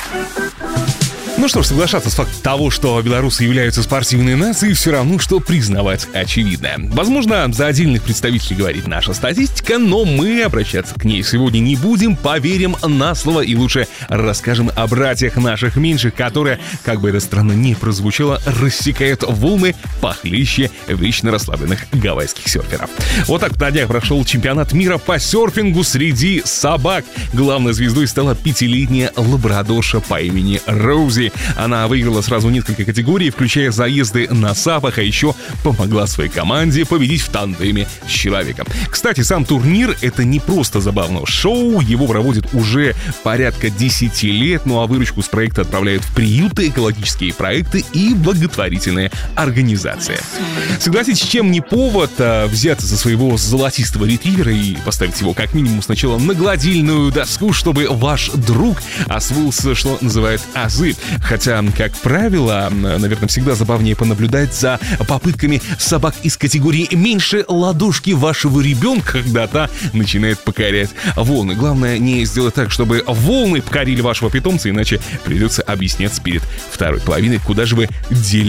Ну что ж, соглашаться с фактом того, что белорусы являются спортивной нацией, все равно, что признавать очевидное. Возможно, за отдельных представителей говорит наша статистика, но мы обращаться к ней сегодня не будем, поверим на слово и лучше расскажем о братьях наших меньших, которые, как бы это странно ни прозвучало, рассекают волны похлеще вечно расслабленных гавайских серферов. Вот так на днях прошел чемпионат мира по серфингу среди собак. Главной звездой стала 5-летняя лабрадорша по имени Роузи. Она выиграла сразу несколько категорий, включая заезды на сапах, а еще помогла своей команде победить в тандеме с человеком. Кстати, сам турнир — это не просто забавное шоу, его проводят уже порядка 10 лет, ну а выручку с проекта отправляют в приюты, экологические проекты и благотворительные организации. Согласитесь, чем не повод взяться за своего золотистого ретривера и поставить его как минимум сначала на гладильную доску, чтобы ваш друг освоился, что называют, азы. Хотя, как правило, наверное, всегда забавнее понаблюдать за попытками собак из категории меньше ладошки вашего ребенка, когда та начинает покорять волны. Главное, не сделать так, чтобы волны покорили вашего питомца, иначе придется объясняться перед второй половиной, куда же вы дели